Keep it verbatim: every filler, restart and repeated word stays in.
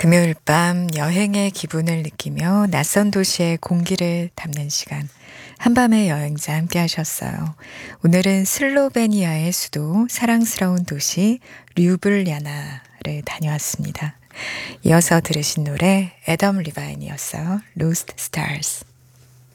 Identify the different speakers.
Speaker 1: 금요일 밤 여행의 기분을 느끼며 낯선 도시의 공기를 담는 시간. 한밤의 여행자 함께 하셨어요. 오늘은 슬로베니아의 수도 사랑스러운 도시 류블리아나를 다녀왔습니다. 이어서 들으신 노래 애덤 리바인이었어요. Lost Stars.